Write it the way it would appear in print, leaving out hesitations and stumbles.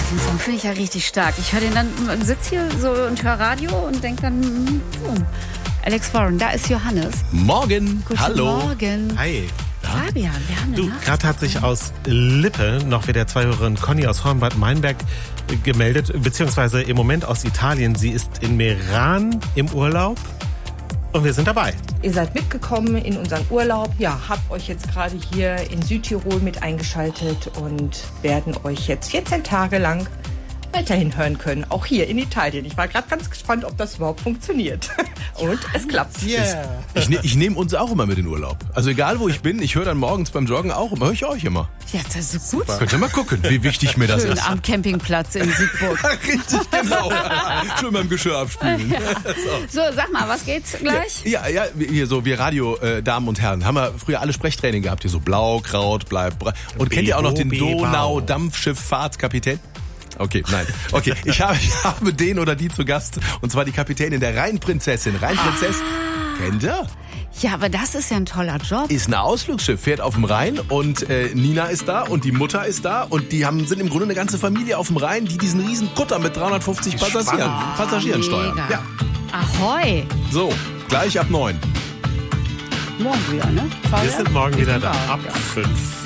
Den Song finde ich ja richtig stark. Ich höre den dann, sitze hier so und höre Radio und denke dann, Alex Warren, da ist Johannes. Morgen. Guten Hallo. Morgen. Hi. Fabian, wir haben eine Nachricht. Gerade hat sich aus Lippe noch wieder WDR-2-Hörerin Conny aus Hornbad-Meinberg gemeldet, beziehungsweise im Moment aus Italien. Sie ist in Meran im Urlaub und wir sind dabei. Ihr seid mitgekommen in unseren Urlaub, habt euch jetzt gerade hier in Südtirol mit eingeschaltet und werden euch jetzt 14 Tage lang weiterhin hören können, auch hier in Italien. Ich war gerade ganz gespannt, ob das überhaupt funktioniert. Und es klappt. Yeah. Ich nehme uns auch immer mit in Urlaub. Also egal, wo ich bin, ich höre dann morgens beim Joggen auch immer, höre ich euch immer. Ja, das ist gut. Könnt ihr mal gucken, wie wichtig mir das Schön ist. am Campingplatz in Siegburg. Richtig, genau. Schön beim Geschirr abspülen. So, sag mal, was geht's gleich? Ja, hier so, wir Radio-Damen und Herren, haben wir früher alle Sprechtraining gehabt, hier so Blaukraut, und kennt ihr auch noch den Donau-Dampfschifffahrtskapitän? Okay, nein. Okay, ich habe den oder die zu Gast, und zwar die Kapitänin der Rheinprinzessin. Rheinprinzess, kennt ihr? Ja, aber das ist ja ein toller Job. Ist ein Ausflugsschiff, fährt auf dem Rhein und Nina ist da und die Mutter ist da und die sind im Grunde eine ganze Familie auf dem Rhein, die diesen riesen Kutter mit 350 Passagieren steuern. Mega. Ja. Ahoi. So, gleich ab 9. Morgen wieder, ne? Wir sind morgen wieder da, Ja. ab 5.